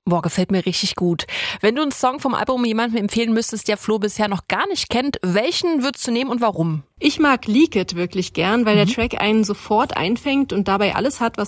Boah, gefällt mir richtig gut. Wenn du einen Song vom Album jemandem empfehlen müsstest, der Flo bisher noch gar nicht kennt, welchen würdest du nehmen und warum? Ich mag Leak It wirklich gern, weil der Track einen sofort einfängt und dabei alles hat, was